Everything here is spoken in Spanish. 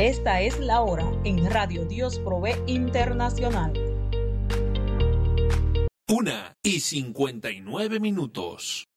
Esta es la hora en Radio Dios Provee Internacional. 1:59.